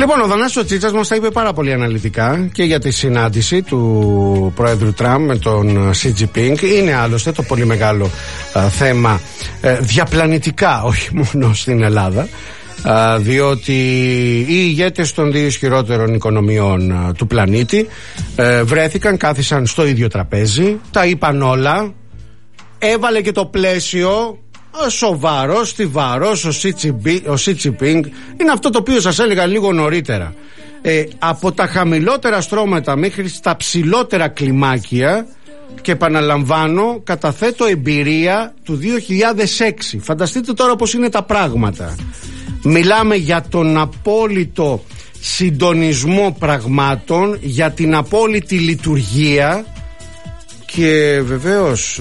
Λοιπόν, ο Θανάσης Τσίτσας μας τα είπε πάρα πολύ αναλυτικά και για τη συνάντηση του Πρόεδρου Τραμπ με τον Xi Jinping. Είναι άλλωστε το πολύ μεγάλο θέμα διαπλανητικά, όχι μόνο στην Ελλάδα, διότι οι ηγέτες των δύο ισχυρότερων οικονομιών του πλανήτη βρέθηκαν, κάθισαν στο ίδιο τραπέζι, τα είπαν όλα, έβαλε και το πλαίσιο. Σοβαρός, στιβαρός, ο Xi Jinping είναι αυτό το οποίο σας έλεγα λίγο νωρίτερα. Από τα χαμηλότερα στρώματα μέχρι στα ψηλότερα κλιμάκια, και επαναλαμβάνω, καταθέτω εμπειρία του 2006. Φανταστείτε τώρα πως είναι τα πράγματα. Μιλάμε για τον απόλυτο συντονισμό πραγμάτων, για την απόλυτη λειτουργία και βεβαίως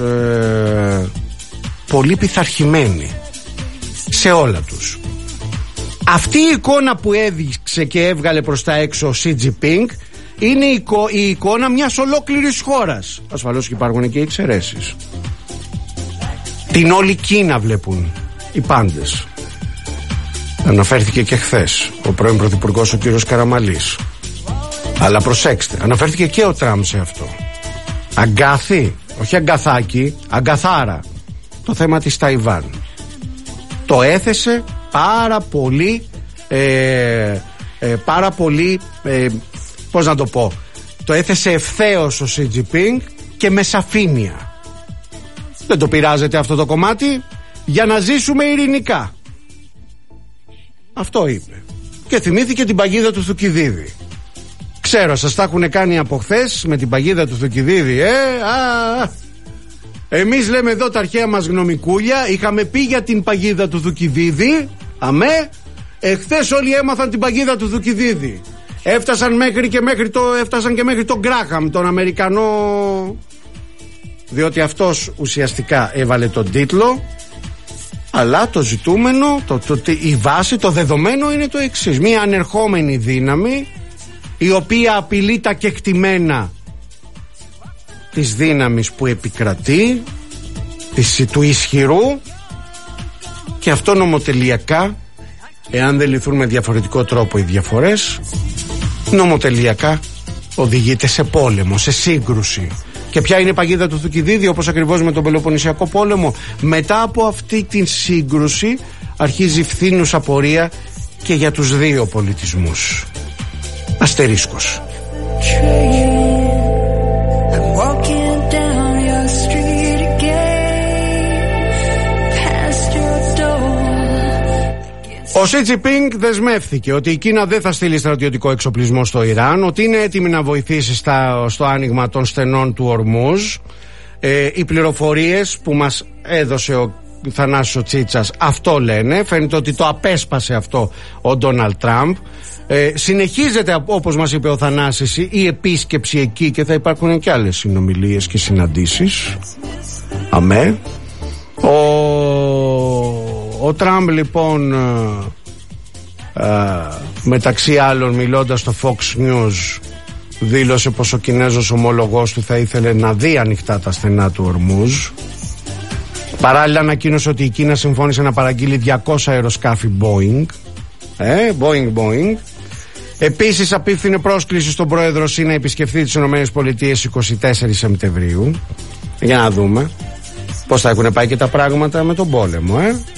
πολύ πειθαρχημένοι σε όλα τους. Αυτή η εικόνα που έδειξε και έβγαλε προς τα έξω ο Xi Jinping είναι η εικόνα μιας ολόκληρης χώρας. Ασφαλώς και υπάρχουν και εξαιρέσεις. Την όλη Κίνα βλέπουν οι πάντες. Αναφέρθηκε και χθες ο πρώην πρωθυπουργός ο κύριος Καραμαλής. Αλλά προσέξτε, αναφέρθηκε και ο Τραμπ σε αυτό. Αγκάθι, όχι αγκαθάκι, αγκαθάρα. Το θέμα της Ταϊβάν το έθεσε πάρα πολύ πώς να το πω, το έθεσε ευθέως ο Xi Jinping και με σαφήνεια. Δεν το πειράζεται αυτό το κομμάτι, για να ζήσουμε ειρηνικά. Αυτό είπε. Και θυμήθηκε την παγίδα του Θουκυδίδη. Ξέρω, σας τα έχουν κάνει από χθες με την παγίδα του Θουκυδίδη. Εμείς λέμε εδώ τα αρχαία μας γνωμικούλια. Είχαμε πει για την παγίδα του Θουκυδίδη. Αμέ. Εχθές όλοι έμαθαν την παγίδα του Θουκυδίδη. Έφτασαν και μέχρι τον Γκράχαμ, τον Αμερικανό, διότι αυτός ουσιαστικά έβαλε τον τίτλο. Αλλά το ζητούμενο, η βάση, το δεδομένο είναι το εξής. Μία ανερχόμενη δύναμη, η οποία απειλεί τα κεκτημένα της δύναμης που επικρατεί, του ισχυρού, και αυτό νομοτελειακά, εάν δεν λυθούν με διαφορετικό τρόπο οι διαφορές, νομοτελειακά οδηγείται σε πόλεμο, σε σύγκρουση. Και ποια είναι η παγίδα του Θουκυδίδη? Όπως ακριβώς με τον Πελοποννησιακό πόλεμο, μετά από αυτή την σύγκρουση αρχίζει φθήνουσα πορεία και για τους δύο πολιτισμούς. Αστερίσκος. Ο Xi Jinping δεσμεύθηκε ότι η Κίνα δεν θα στείλει στρατιωτικό εξοπλισμό στο Ιράν, ότι είναι έτοιμη να βοηθήσει στο άνοιγμα των στενών του Ορμούζ. Οι πληροφορίες που μας έδωσε ο Θανάσης Τσίτσας αυτό λένε. Φαίνεται ότι το απέσπασε αυτό ο Ντόναλντ Τραμπ. Συνεχίζεται, όπως μας είπε ο Θανάσης, η επίσκεψη εκεί και θα υπάρχουν και άλλες συνομιλίες και συναντήσεις. Αμέ. Ο Τραμπ λοιπόν μεταξύ άλλων, μιλώντας στο Fox News, δήλωσε πως ο Κινέζος ομολογός του θα ήθελε να δει ανοιχτά τα στενά του Ορμούζ. Παράλληλα ανακοίνωσε ότι η Κίνα συμφώνησε να παραγγείλει 200 αεροσκάφη Boeing. Boeing. Επίσης απίφθινε πρόσκληση στον πρόεδρο Xi να επισκεφθεί τις ΗΠΑ 24 Σεπτεμβρίου. Για να δούμε πώς θα έχουν πάει και τα πράγματα με τον πόλεμο.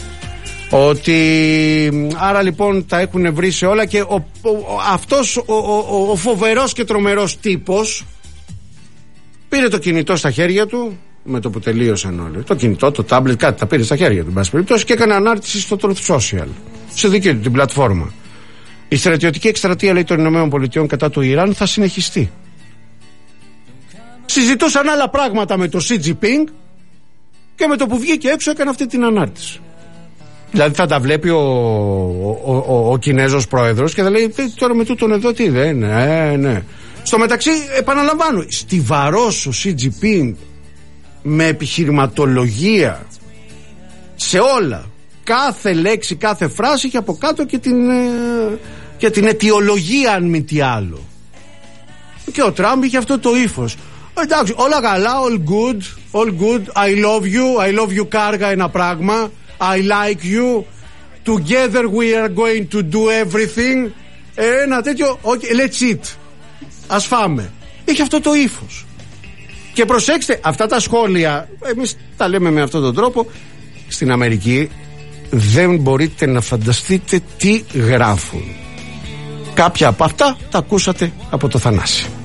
Άρα λοιπόν τα έχουν βρει σε όλα, και αυτός ο φοβερός και τρομερός τύπος πήρε το κινητό στα χέρια του με το που τελείωσαν όλοι. Το κινητό, το τάμπλετ, κάτι τα πήρε στα χέρια του, εν πάση περιπτώσει, και έκανε ανάρτηση στο Truth Social, σε δική του την πλατφόρμα. Η στρατιωτική εκστρατεία, λέει, των ΗΠΑ κατά του Ιράν θα συνεχιστεί. Συζητούσαν άλλα πράγματα με το Xi Jinping και με το που βγήκε έξω έκανε αυτή την ανάρτηση. Δηλαδή θα τα βλέπει ο Κινέζος πρόεδρος και θα λέει τώρα με τούτον εδώ τι δεν είναι. Ναι. Στο μεταξύ, επαναλαμβάνω, στιβαρός ο Xi Jinping, με επιχειρηματολογία σε όλα, κάθε λέξη, κάθε φράση, και από κάτω και την αιτιολογία, αν μη τι άλλο. Και ο Τραμπ είχε αυτό το ύφος. Εντάξει, όλα καλά, all good, I love you κάργα ένα πράγμα, I like you, together we are going to do everything, ένα τέτοιο, okay, let's eat, ας φάμε. Έχει αυτό το ύφος. Και προσέξτε, αυτά τα σχόλια, εμείς τα λέμε με αυτόν τον τρόπο. Στην Αμερική δεν μπορείτε να φανταστείτε τι γράφουν. Κάποια από αυτά τα ακούσατε από το Θανάση.